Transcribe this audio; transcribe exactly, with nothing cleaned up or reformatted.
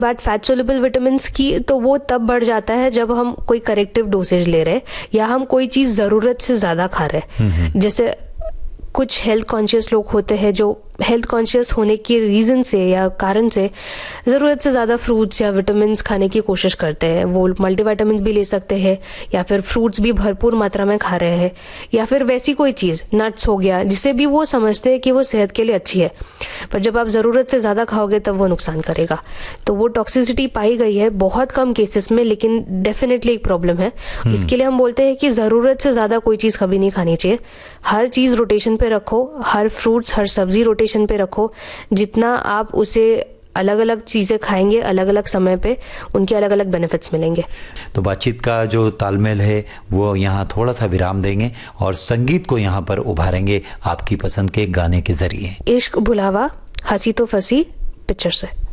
But fat soluble vitamins की तो वो तब बढ़ जाता है जब हम कोई करेक्टिव डोसेज ले रहे हैं या हम कोई चीज जरूरत से ज्यादा खा रहे हैं। जैसे कुछ हेल्थ कॉन्शियस लोग होते हैं जो हेल्थ कॉन्शियस होने के रीजन से या कारण से ज़रूरत से ज़्यादा फ्रूट्स या विटामिन्स खाने की कोशिश करते हैं। वो मल्टीविटामिन्स भी ले सकते हैं या फिर फ्रूट्स भी भरपूर मात्रा में खा रहे हैं या फिर वैसी कोई चीज़ नट्स हो गया जिसे भी वो समझते हैं कि वो सेहत के लिए अच्छी है, पर जब आप ज़रूरत से ज़्यादा खाओगे तब वो नुकसान करेगा। तो वो टॉक्सिसिटी पाई गई है बहुत कम केसेस में, लेकिन डेफिनेटली एक प्रॉब्लम है। इसके लिए हम बोलते हैं कि ज़रूरत से ज़्यादा कोई चीज़ कभी नहीं खानी चाहिए। हर चीज़ रोटेशन पे रखो, हर फ्रूट्स हर सब्जी रोटेशन पे रखो। जितना आप उसे अलग अलग चीजें खाएंगे अलग अलग समय पे, उनके अलग अलग बेनिफिट्स मिलेंगे। तो बातचीत का जो तालमेल है वो यहाँ थोड़ा सा विराम देंगे और संगीत को यहाँ पर उभारेंगे आपकी पसंद के गाने के जरिए। इश्क भुलावा हंसी तो फंसी पिक्चर से।